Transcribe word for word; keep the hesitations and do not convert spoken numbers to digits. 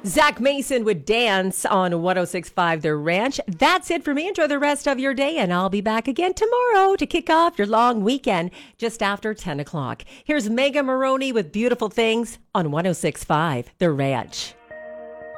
Zach Mason would dance on one oh six point five The Ranch. That's it for me. Enjoy the rest of your day, and I'll be back again tomorrow to kick off your long weekend just after ten o'clock. Here's Mega Maroney with Beautiful Things on one oh six point five The Ranch.